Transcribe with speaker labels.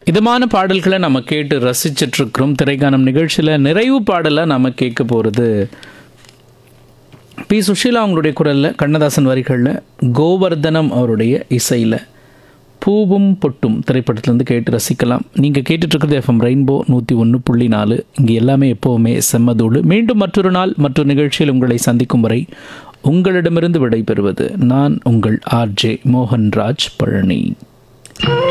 Speaker 1: இதமான பாடல்களை நம்ம கேட்டு ரசிச்சிட்ருக்கிறோம். திரைக்கானம் நிகழ்ச்சியில் நிறைவு பாடலாக நம்ம கேட்க போகிறது பி சுஷீலா அவங்களுடைய குரலில், கண்ணதாசன் வரிகளில், கோவர்தனம் அவருடைய இசையில் பூவும் பொட்டும் திரைப்படத்திலேருந்து கேட்டு ரசிக்கலாம். நீங்கள் கேட்டுட்ருக்கிறது எஃப்எம் ரெயின்போ 101.4. இங்கே எல்லாமே எப்போவுமே செம்மதூடு. மீண்டும் மற்றொரு நாள் மற்றொரு நிகழ்ச்சியில் உங்களை சந்திக்கும் வரை உங்களிடமிருந்து விடைபெறுவது நான் உங்கள் ஆர்ஜே மோகன்ராஜ் பழனி.